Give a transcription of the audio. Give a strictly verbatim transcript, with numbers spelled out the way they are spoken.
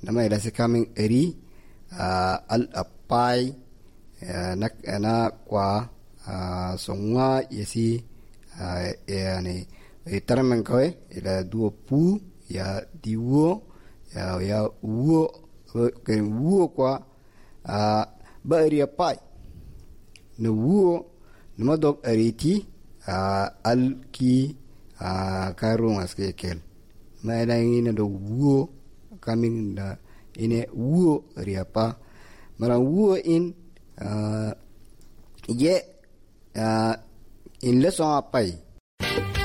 nama ila se coming eri uh, al apai uh, nak na kwa uh, songwa yesi uh, yani itaram koe ila duo pu ya diwo ya ya uo ke uo kwa uh, ba eri apai no uo nama dog eriti uh, al ki uh, karung aske kel ma ila ngina do uo coming da ine uo riapa mara uo in uh, ye uh, in leson apai